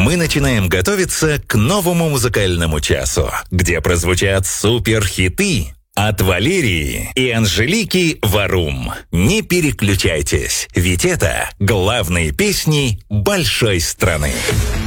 мы начинаем готовиться к новому музыкальному часу, где прозвучат суперхиты от Валерии и Анжелики Варум. Не переключайтесь, ведь это главные песни большой страны.